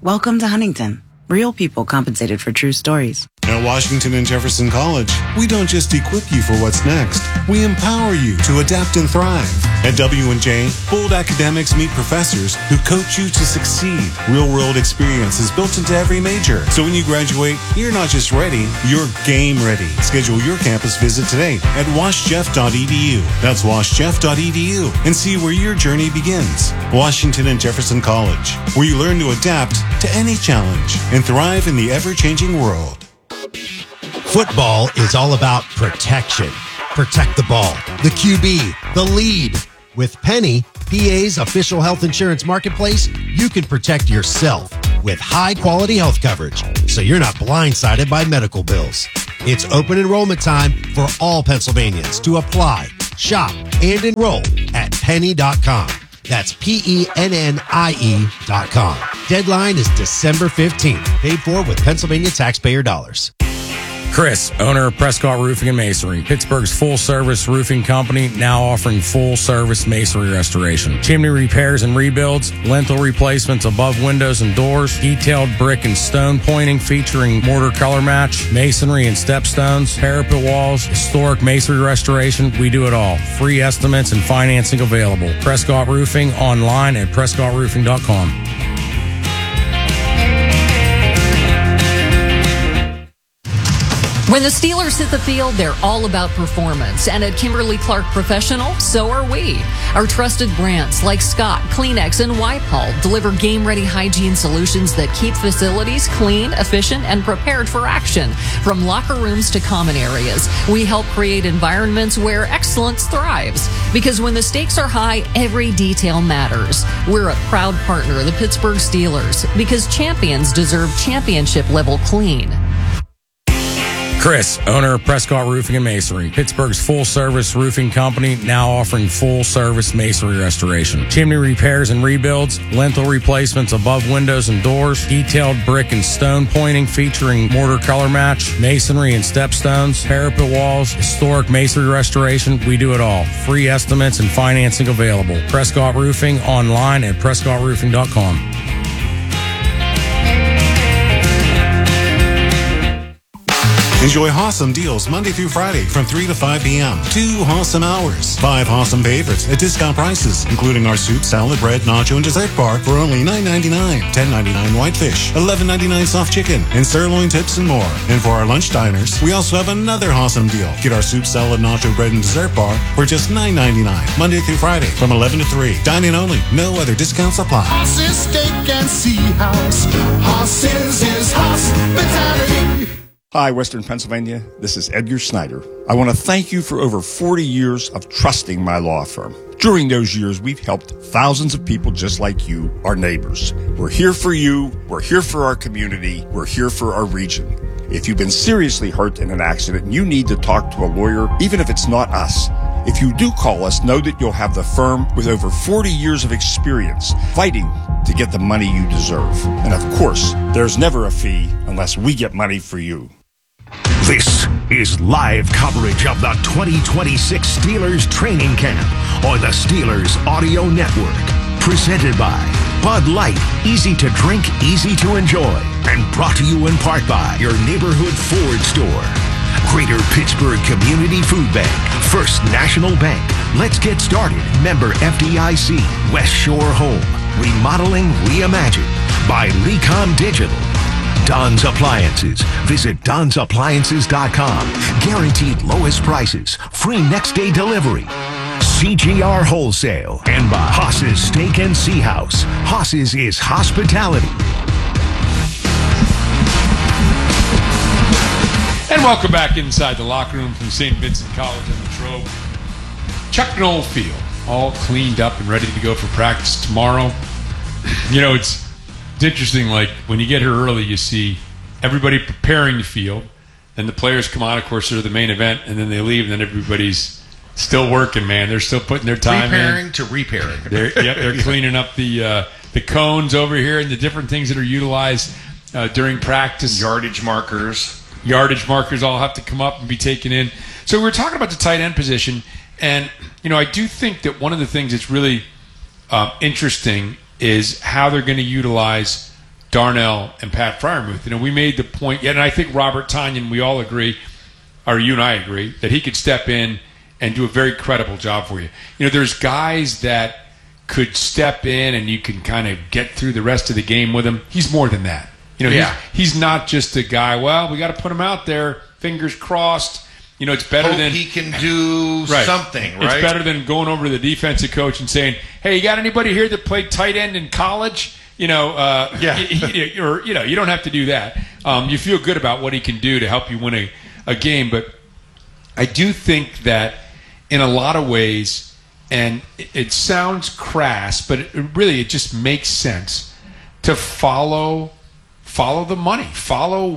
Welcome to Huntington. Real people compensated for true stories. At Washington and Jefferson College, we don't just equip you for what's next. We empower you to adapt and thrive. At W&J, bold academics meet professors who coach you to succeed. Real-world experience is built into every major. So when you graduate, you're not just ready, you're game ready. Schedule your campus visit today at washjeff.edu. That's washjeff.edu and see where your journey begins. Washington and Jefferson College, where you learn to adapt to any challenge and thrive in the ever-changing world. Football is all about protection. Protect the ball, the QB, the lead. With Penny, PA's official health insurance marketplace, you can protect yourself with high-quality health coverage, so you're not blindsided by medical bills. It's open enrollment time for all Pennsylvanians to apply, shop, and enroll at penny.com. That's PENNIE.com. Deadline is December 15th. Paid for with Pennsylvania taxpayer dollars. Chris, owner of Prescott Roofing and Masonry, Pittsburgh's full-service roofing company, now offering full-service masonry restoration, chimney repairs and rebuilds, lintel replacements above windows and doors, detailed brick and stone pointing featuring mortar color match, masonry and stepstones, parapet walls, historic masonry restoration. We do it all. Free estimates and financing available. Prescott Roofing online at prescottroofing.com. When the Steelers hit the field, they're all about performance. And at Kimberly-Clark Professional, so are we. Our trusted brands like Scott, Kleenex, and Wipe-All deliver game-ready hygiene solutions that keep facilities clean, efficient, and prepared for action. From locker rooms to common areas, we help create environments where excellence thrives. Because when the stakes are high, every detail matters. We're a proud partner of the Pittsburgh Steelers because champions deserve championship-level clean. Chris, owner of Prescott Roofing and Masonry, Pittsburgh's full-service roofing company, now offering full-service masonry restoration, chimney repairs and rebuilds, lintel replacements above windows and doors, detailed brick and stone pointing featuring mortar color match, masonry and stepstones, parapet walls, historic masonry restoration. We do it all. Free estimates and financing available. Prescott Roofing online at prescottroofing.com. Enjoy awesome deals Monday through Friday from 3 to 5 p.m. 2 awesome hours. 5 awesome favorites at discount prices, including our soup, salad, bread, nacho, and dessert bar for only $9.99. $10.99 whitefish, $11.99 soft chicken, and sirloin tips and more. And for our lunch diners, we also have another awesome deal. Get our soup, salad, nacho, bread, and dessert bar for just $9.99. Monday through Friday from 11 to 3. Dine-in only. No other discounts apply. Horses, steak, and sea house. Horses is hospitality. Hi, Western Pennsylvania. This is Edgar Snyder. I want to thank you for over 40 years of trusting my law firm. During those years, we've helped thousands of people just like you, our neighbors. We're here for you. We're here for our community. We're here for our region. If you've been seriously hurt in an accident and you need to talk to a lawyer, even if it's not us, if you do call us, know that you'll have the firm with over 40 years of experience fighting to get the money you deserve. And of course, there's never a fee unless we get money for you. This is live coverage of the 2026 Steelers training camp on the Steelers Audio Network. Presented by Bud Light, easy to drink, easy to enjoy. And brought to you in part by your neighborhood Ford store. Greater Pittsburgh Community Food Bank, First National Bank. Let's get started. Member FDIC, West Shore Home. Remodeling reimagined by Lecom Digital. Don's Appliances. Visit Don'sAppliances.com. Guaranteed lowest prices. Free next day delivery. CGR Wholesale. And by Haas's Steak and Sea House. Haas's is hospitality. And welcome back inside the locker room from St. Vincent College on the Trobe. Chuck Noll Field, all cleaned up and ready to go for practice tomorrow. You know, it's interesting, like, when you get here early, you see everybody preparing the field, then the players come on, of course, they're the main event, and then they leave, and then everybody's still working, man. They're still putting their time Preparing in. to repairing. They're cleaning up the cones over here and the different things that are utilized during practice. Yardage markers all have to come up and be taken in. So we're talking about the tight end position, and, you know, I do think that one of the things that's really interesting is how they're going to utilize Darnell and Pat Freiermuth. We made the point, and I think Robert Tonyan, we all agree, or you and I agree, that he could step in and do a very credible job for you. There's guys that could step in and you can kind of get through the rest of the game with him. He's more than that. He's not just a guy, well, we got to put him out there, fingers crossed. It's better than he can do something, right? It's better than going over to the defensive coach and saying, hey, you got anybody here that played tight end in college? You don't have to do that. You feel good about what he can do to help you win a game. But I do think that in a lot of ways, and it sounds crass, but it just makes sense to follow the money, follow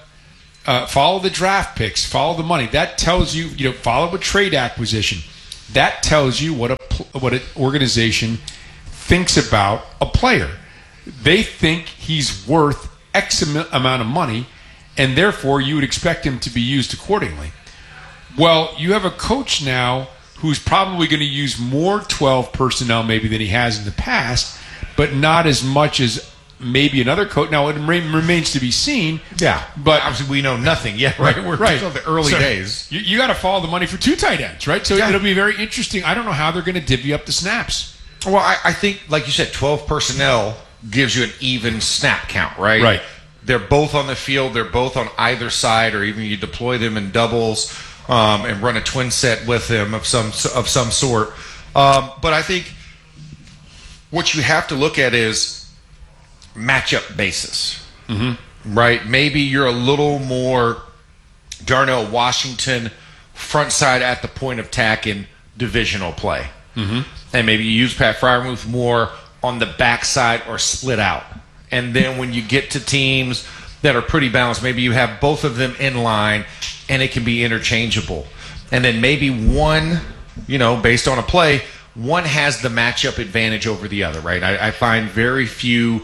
the draft picks, follow the money. That tells you, follow a trade acquisition. That tells you what an organization thinks about a player. They think he's worth X amount of money, and therefore you would expect him to be used accordingly. Well, you have a coach now who's probably going to use more 12 personnel maybe than he has in the past, but not as much as maybe another coach. Now, it remains to be seen. Yeah, but obviously we know nothing yet, right? We're still the early days. You got to follow the money for two tight ends, right? So it'll be very interesting. I don't know how they're going to divvy up the snaps. Well, I think, like you said, 12 personnel gives you an even snap count, right? Right. They're both on the field. They're both on either side, or even you deploy them in doubles and run a twin set with them of some sort. But I think what you have to look at is matchup basis, right? Maybe you're a little more Darnell Washington front side at the point of attack in divisional play. And maybe you use Pat Freiermuth more on the backside or split out. And then when you get to teams that are pretty balanced, maybe you have both of them in line and it can be interchangeable. And then maybe one, based on a play, one has the matchup advantage over the other, right? I find very few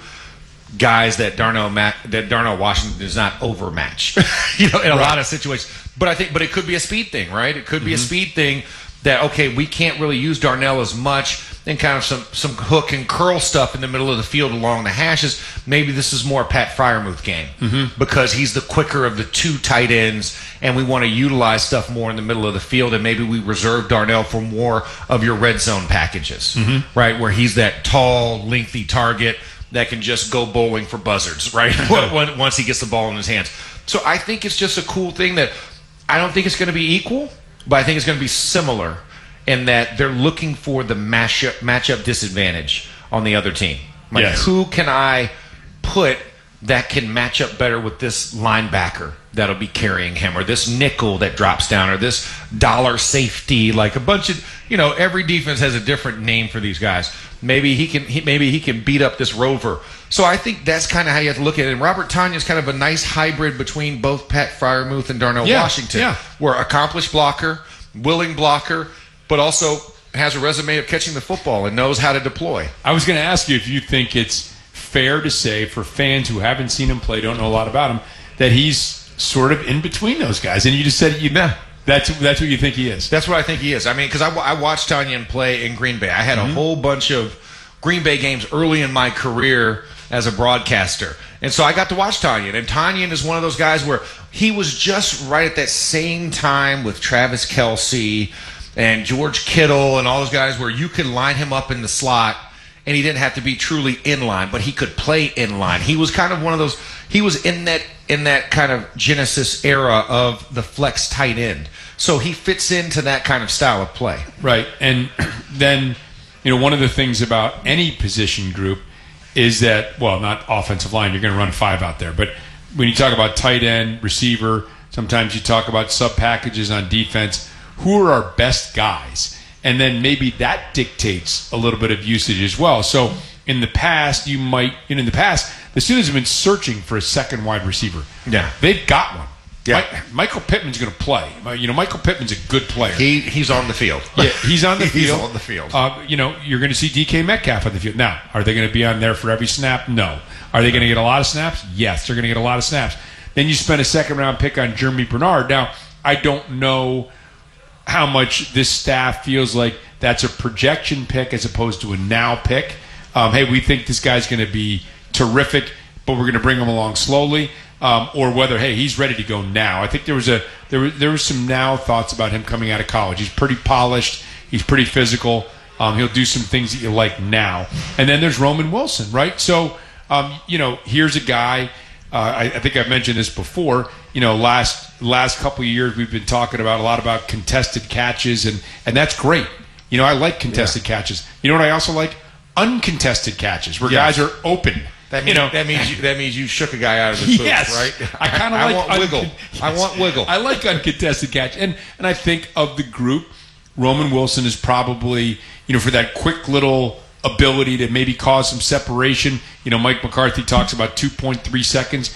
guys that Darnell Washington does not overmatch, in a lot of situations. But it could be a speed thing, right? It could be a speed thing that, okay, we can't really use Darnell as much and kind of some hook and curl stuff in the middle of the field along the hashes. Maybe this is more a Pat Freiermuth game because he's the quicker of the two tight ends and we want to utilize stuff more in the middle of the field, and maybe we reserve Darnell for more of your red zone packages, right, where he's that tall, lengthy target that can just go bowling for buzzards, right, once he gets the ball in his hands. So I think it's just a cool thing that I don't think it's going to be equal, but I think it's going to be similar in that they're looking for the matchup disadvantage on the other team. Like, who can I put that can match up better with this linebacker that'll be carrying him, or this nickel that drops down, or this dollar safety, like a bunch of, every defense has a different name for these guys. Maybe he can beat up this rover. So I think that's kind of how you have to look at it. And Robert Tonyan is kind of a nice hybrid between both Pat Freiermuth and Darnell Washington. We're accomplished blocker, willing blocker, but also has a resume of catching the football and knows how to deploy. I was going to ask you if you think it's fair to say, for fans who haven't seen him play, don't know a lot about him, that he's sort of in between those guys. And you just said that's what you think he is. That's what I think he is. I mean, because I watched Tonyan play in Green Bay. I had a whole bunch of Green Bay games early in my career as a broadcaster. And so I got to watch Tonyan. And Tonyan is one of those guys where he was just right at that same time with Travis Kelce and George Kittle and all those guys where you could line him up in the slot and he didn't have to be truly in line, but he could play in line. He was kind of one of those, he was in that kind of Genesis era of the flex tight end. So he fits into that kind of style of play. Right. And then, one of the things about any position group is that, well, not offensive line, you're going to run 5 out there, but when you talk about tight end, receiver, sometimes you talk about sub packages on defense. Who are our best guys? And then maybe that dictates a little bit of usage as well. So in the past, the Steelers have been searching for a second wide receiver. Yeah. They've got one. Yeah. Michael Pittman's going to play. Michael Pittman's a good player. He's on the field. Yeah, he's on the field. He's on the field. You're going to see DK Metcalf on the field. Now, are they going to be on there for every snap? No. Are they going to get a lot of snaps? Yes, they're going to get a lot of snaps. Then you spend a second-round pick on Jeremy Bernard. Now, I don't know how much this staff feels like that's a projection pick as opposed to a now pick. Hey, we think this guy's going to be terrific. but we're going to bring him along slowly, or whether, hey, he's ready to go now. I think there was some now thoughts about him coming out of college. He's pretty polished. He's pretty physical. He'll do some things that you like now. And then there's Roman Wilson, right? So, here's a guy. I think I've mentioned this before. Last couple of years we've been talking a lot about contested catches, and that's great. I like contested catches. You know what I also like? Uncontested catches, where guys are open. That means you shook a guy out of his boots, right? I kind of like want wiggle. I want wiggle. I like uncontested catch, and I think of the group, Roman Wilson is probably for that quick little ability to maybe cause some separation. Mike McCarthy talks about 2.3 seconds.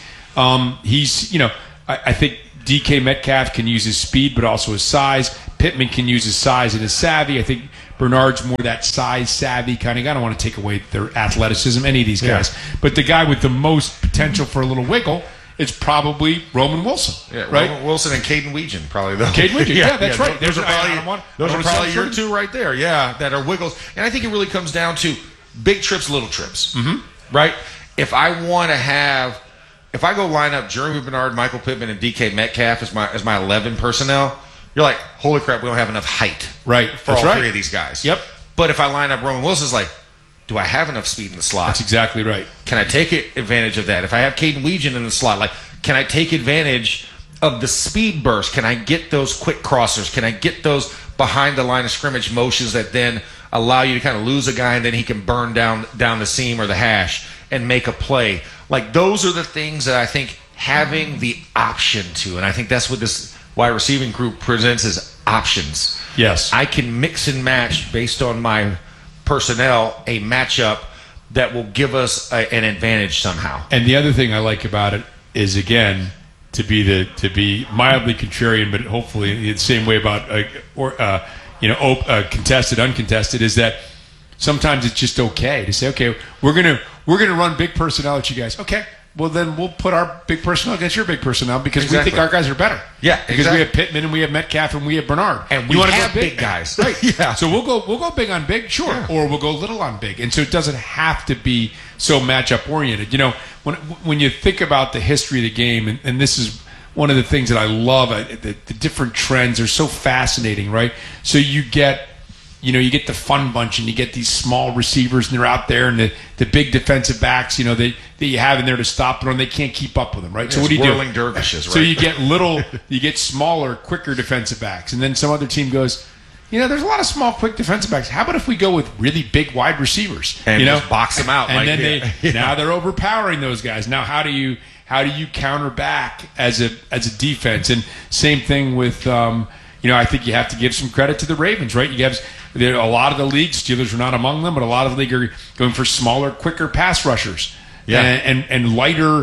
I think DK Metcalf can use his speed, but also his size. Pittman can use his size and his savvy. I think Bernard's more that size savvy kind of guy. I don't want to take away their athleticism, any of these guys. But the guy with the most potential for a little wiggle is probably Roman Wilson. Yeah, right? Roman Wilson and Caden Weegan, probably, though. Caden Weegan, yeah, that's right. Those are probably your two right there, that are wiggles. And I think it really comes down to big trips, little trips, right? If I go line up Jeremy Bernard, Michael Pittman, and DK Metcalf as my 11 personnel, you're like, holy crap, we don't have enough height for all three of these guys. Yep. But if I line up Roman Wilson, it's like, do I have enough speed in the slot? That's exactly right. Can I take advantage of that? If I have Caden Weegan in the slot, can I take advantage of the speed burst? Can I get those quick crossers? Can I get those behind the line of scrimmage motions that then allow you to kind of lose a guy and then he can burn down the seam or the hash and make a play? Those are the things that I think having the option to, and I think that's what this wide receiving group presents as options. Yes. I can mix and match based on my personnel a matchup that will give us an advantage somehow. And the other thing I like about it is, again, to be mildly contrarian, but hopefully the same way about contested, uncontested, is that sometimes it's just okay to say, okay, we're gonna run big personnel at you guys. Okay, well then we'll put our big personnel against your big personnel because we think our guys are better. Yeah, because we have Pittman and we have Metcalf and we have Bernard, and we want to go big guys, right? Yeah. So we'll go big on big, sure, or we'll go little on big, and so it doesn't have to be so matchup oriented. When you think about the history of the game, and this is one of the things that I love, the different trends are so fascinating, right? So you get the fun bunch and you get these small receivers and they're out there, and the big defensive backs, that you have in there to stop them, and they can't keep up with them, right? So what do you do? Whirling dervishes, right? So you get smaller, quicker defensive backs, and then some other team goes, there's a lot of small, quick defensive backs. How about if we go with really big wide receivers and just box them out? And then now they're overpowering those guys. Now how do you counter back as a defense? And same thing with I think you have to give some credit to the Ravens, right? You have a lot of the league, Steelers are not among them, but a lot of the league are going for smaller, quicker pass rushers, and lighter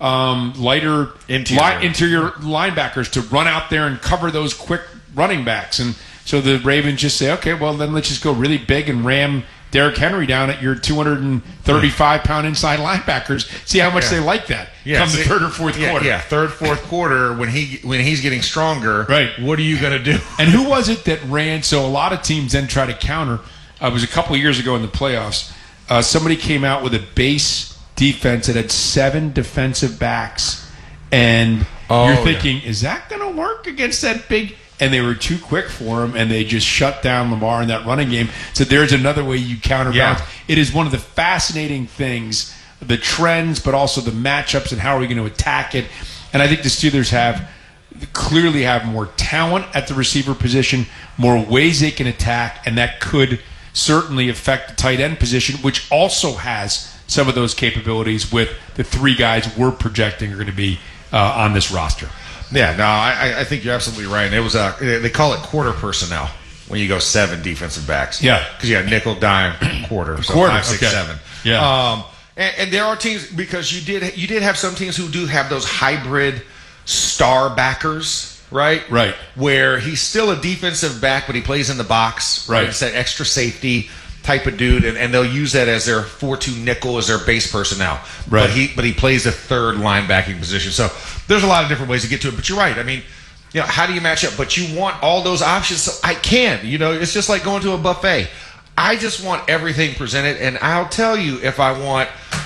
interior linebackers to run out there and cover those quick running backs. And so the Ravens just say, okay, well then let's just go really big and ram Derrick Henry down at your 235-pound inside linebackers. See how much they like that. Come the third or fourth quarter. Yeah, third, fourth quarter when he's getting stronger. Right. What are you going to do? And who was it that ran? So a lot of teams then try to counter. It was a couple of years ago in the playoffs. Somebody came out with a base defense that had 7 defensive backs, and you're thinking, is that going to work against that big? And they were too quick for him, and they just shut down Lamar in that running game. So there's another way you counterbalance. Yeah. It is one of the fascinating things, the trends, but also the matchups and how are we going to attack it. And I think the Steelers clearly have more talent at the receiver position, more ways they can attack, and that could certainly affect the tight end position, which also has some of those capabilities with the 3 guys we're projecting are going to be on this roster. Yeah, no, I think you're absolutely right. It was they call it quarter personnel when you go 7 defensive backs. Yeah, because you got nickel, dime, quarter, so quarter, 5, 6, okay. 7. Yeah, and there are teams, because you did have some teams who do have those hybrid star backers, right? Right. Where he's still a defensive back, but he plays in the box. Right. It's that extra safety type of dude, and they'll use that as their 4-2 nickel as their base personnel. Right. But he plays the third linebacking position. So there's a lot of different ways to get to it. But you're right. I mean, how do you match up? But you want all those options. So I can. It's just like going to a buffet. I just want everything presented, and I'll tell you if I want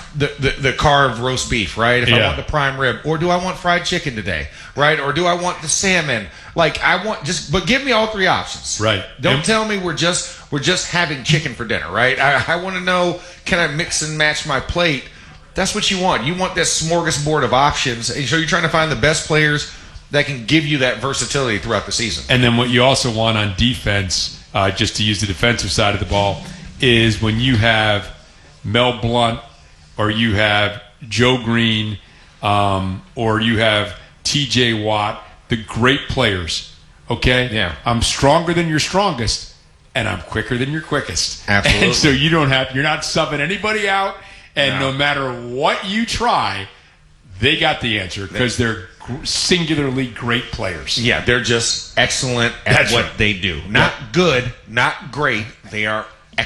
the carved roast beef, right? If I want the prime rib, or do I want fried chicken today, right? Or do I want the salmon? Like but give me all three options, right? Don't tell me we're just having chicken for dinner, right? I want to know, can I mix and match my plate? That's what you want. You want this smorgasbord of options, and so you're trying to find the best players that can give you that versatility throughout the season. And then what you also want on defense, just to use the defensive side of the ball, is when you have Mel Blount or you have Joe Green or you have TJ Watt, the great players, okay? Yeah. I'm stronger than your strongest, and I'm quicker than your quickest. Absolutely. And so you're not subbing anybody out, and no matter what you try, they got the answer because they're singularly great players. Yeah, they're just excellent at what they do. Not good, not great. They are